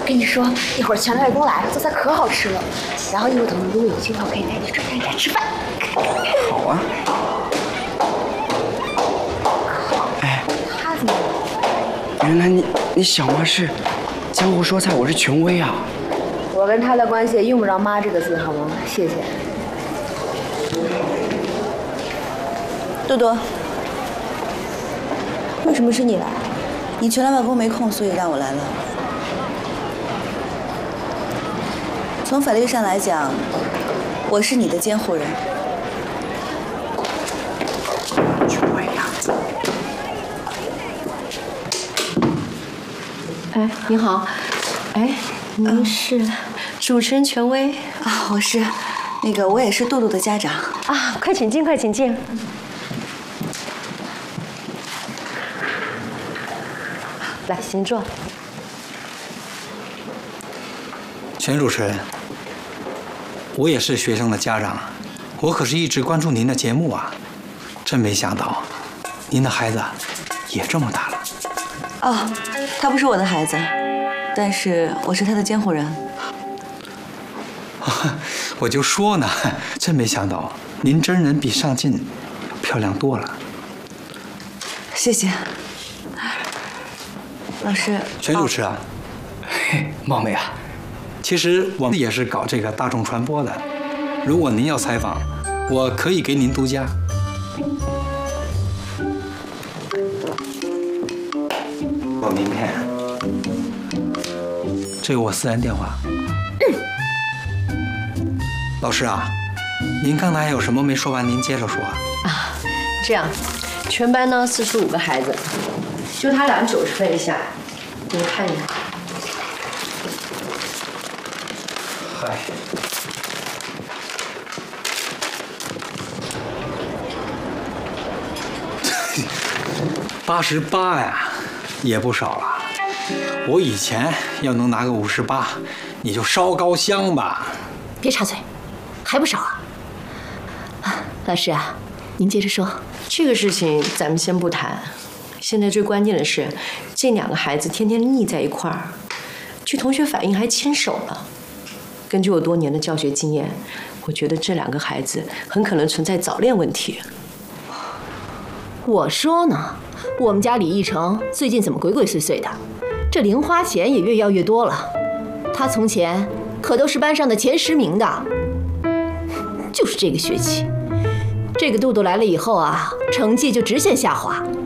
跟你说，一会儿全外公来了，做菜可好吃了。然后一会儿等如果有机会，我可以带你去转站吃饭。 好啊。哎， 他怎么了？ 原来你小妈是江湖说菜，我是权威啊。 我跟他的关系用不着“妈”这个字，好吗？谢谢。 多多，为什么是你来？你全来外公没空，所以让我来了。从法律上来讲，我是你的监护人。 权威呀！ 哎，你好，哎，您是主持人权威啊？我是，我也是杜杜的家长啊。快请进，快请进。来，请坐。 权主持人，我也是学生的家长，我可是一直关注您的节目啊，真没想到，您的孩子也这么大了。 哦，他不是我的孩子，但是我是他的监护人。 我就说呢，真没想到，您真人比上镜漂亮多了。 谢谢。老师， 权主持啊， 冒昧啊。 其实我们也是搞这个大众传播的，如果您要采访，我可以给您独家。我名片，这个我私人电话。老师啊，您刚才还有什么没说完？您接着说。 啊，这样，全班呢45个孩子，就他俩90分以下，您看一看。 嗨。88呀，也不少了。我以前要能拿个58，你就烧高香吧。 别插嘴，还不少啊。老师啊，您接着说。 这个事情咱们先不谈，现在最关键的是，这2个孩子天天腻在一块儿，据同学反映还牵手了。根据我多年的教学经验，我觉得这2个孩子很可能存在早恋问题。 我说呢，我们家李义成最近怎么鬼鬼祟祟的？这零花钱也越要越多了。他从前可都是班上的前10名的，就是这个学期，这个杜杜来了以后啊，成绩就直线下滑。